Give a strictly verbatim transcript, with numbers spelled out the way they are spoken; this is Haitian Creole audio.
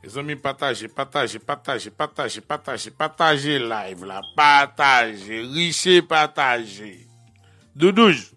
Les amis, partagez, partagez, partagez, partagez, partagez, partagez live là, partagez, richez, partagez. Doudouj.